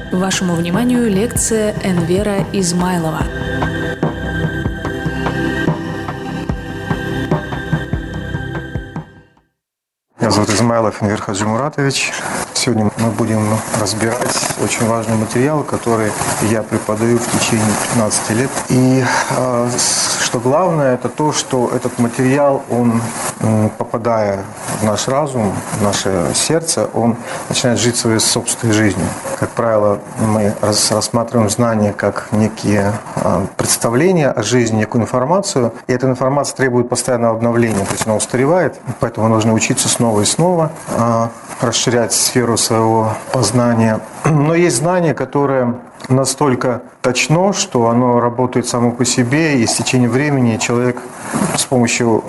Вашему вниманию лекция Энвера Измайлова. Меня зовут Измайлов Энвер Хаджимуратович. Сегодня мы будем разбирать очень важный материал, который я преподаю в течение 15 лет. И что главное, это то, что этот материал, он, попадая в наш разум, в наше сердце, он начинает жить своей собственной жизнью. Как правило, мы рассматриваем знания как некие представления о жизни, некую информацию, и эта информация требует постоянного обновления, то есть она устаревает, поэтому нужно учиться снова и снова, расширять сферу своего познания. Но есть знание, которое настолько точно, что оно работает само по себе, и с течением времени человек с помощью,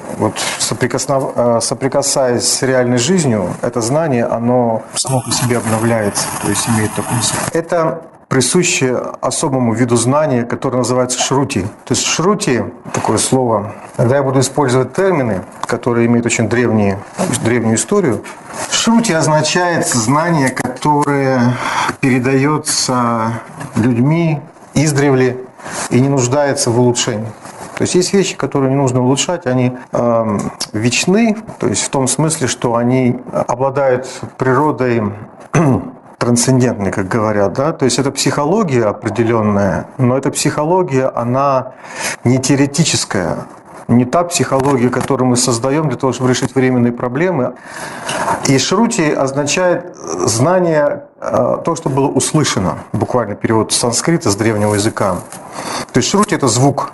соприкасаясь с реальной жизнью, это знание, оно само по себе обновляется, то есть имеет такую суть. Это присуще особому виду знания, который называется шрути. То есть шрути, такое слово, когда я буду использовать термины, которые имеют очень древнюю историю, шрути означает знание, которое передается людьми издревле и не нуждается в улучшении. То есть вещи, которые не нужно улучшать, они вечны, то есть в том смысле, что они обладают природой трансцендентной, как говорят, да, то есть это психология определенная, но эта психология, она не теоретическая, не та психология, которую мы создаем для того, чтобы решить временные проблемы. И шрути означает знание, то, что было услышано, буквально перевод с санскрита, с древнего языка. То есть шрути – это звук,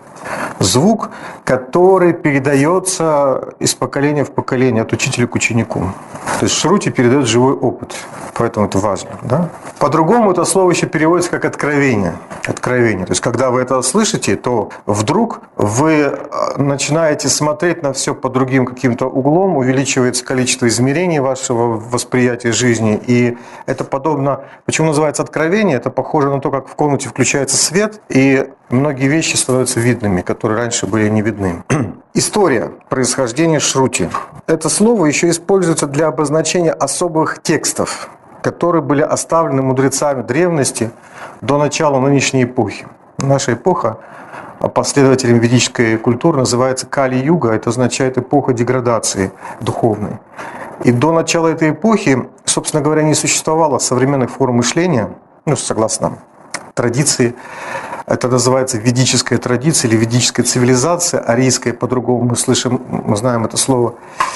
который передается из поколения в поколение, от учителя к ученику. То есть шрути передает живой опыт, поэтому это важно. Да? По-другому это слово еще переводится как откровение. Откровение. То есть когда вы это слышите, то вдруг вы начинаете смотреть на все под другим каким-то углом, увеличивается количество измерений вашего восприятия жизни. И это подобно, почему называется откровение, это похоже на то, как в комнате включается свет, и многие вещи становятся видными, которые раньше были не видны. История происхождения шрути. Это слово еще используется для обозначения особых текстов, которые были оставлены мудрецами древности до начала нынешней эпохи. Наша эпоха последователям ведической культуры называется Кали-юга, это означает эпоха деградации духовной. И до начала этой эпохи, собственно говоря, не существовало современных форм мышления, согласно традиции. Это называется ведическая традиция или ведическая цивилизация, арийская, по-другому мы знаем это слово.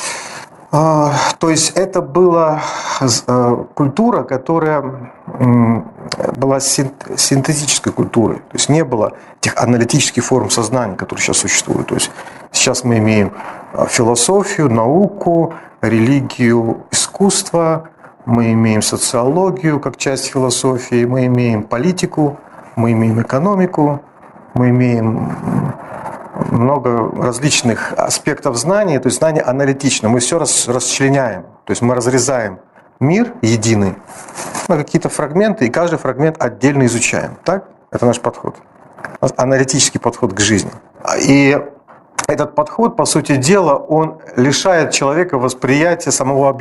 То есть это была культура, которая была синтетической культурой. То есть не было тех аналитических форм сознания, которые сейчас существуют. То есть сейчас мы имеем философию, науку, религию, искусство, мы имеем социологию как часть философии, мы имеем политику, мы имеем экономику, мы имеем много различных аспектов знания, то есть знание аналитично. Мы все расчленяем, то есть мы разрезаем мир единый на какие-то фрагменты, и каждый фрагмент отдельно изучаем. Так? Это наш подход. Аналитический подход к жизни. И этот подход, по сути дела, он лишает человека восприятия самого объекта.